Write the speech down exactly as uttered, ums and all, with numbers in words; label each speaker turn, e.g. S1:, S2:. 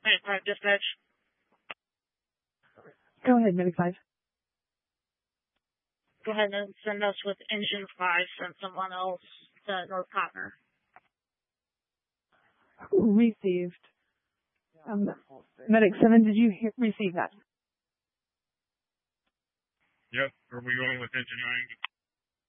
S1: Medic five dispatch.
S2: Go ahead, Medic five.
S1: Go ahead and send us with engine five. Send someone else to North Cotner.
S2: Received. Um, Medic seven, did you hear, receive that?
S3: Yep. Are we going with engine nine?